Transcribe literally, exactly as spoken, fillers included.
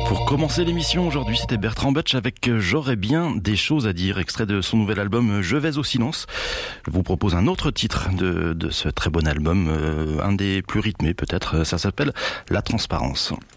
Pour commencer l'émission aujourd'hui, c'était Bertrand Butch avec J'aurais bien des choses à dire, extrait de son nouvel album Je vais au silence. Je vous propose un autre titre de, de ce très bon album, euh, un des plus rythmés peut-être, ça s'appelle La transparence.